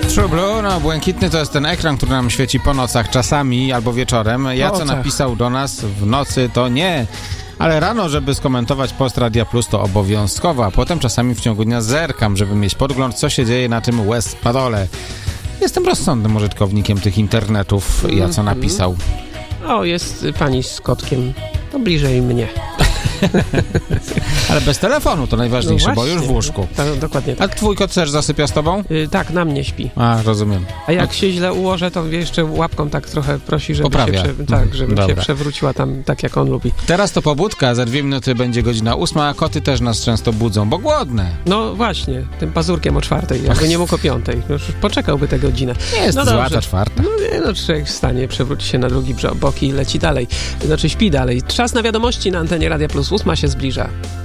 True Blue, no błękitny to jest ten ekran, który nam świeci po nocach czasami albo wieczorem. Jaco napisał do nas w nocy to nie, ale rano, żeby skomentować post Radia Plus to obowiązkowo, a potem czasami w ciągu dnia zerkam, żeby mieć podgląd, co się dzieje na tym Westpadole. Jestem rozsądnym użytkownikiem tych internetów, Jaco napisał. O, jest pani z kotkiem, to bliżej mnie. Ale bez telefonu to najważniejsze, no bo już w łóżku. Dokładnie tak. A twój kot też zasypia z tobą? Tak, na mnie śpi. A, rozumiem. A jak się źle ułożę, to jeszcze łapką tak trochę prosi, żeby się przewróciła tam tak, jak on lubi. Teraz to pobudka, za 2 minuty będzie godzina 8, a koty też nas często budzą, bo głodne. No właśnie, tym pazurkiem o 4:00, jakby nie mógł o 5:00. Już poczekałby tę godzinę. Nie jest zła ta 4:00. No człowiek wstanie, przewróci się na drugi bok i leci dalej. Znaczy śpi dalej. Czas na wiadomości na antenie Radia Plus. 8 się zbliża.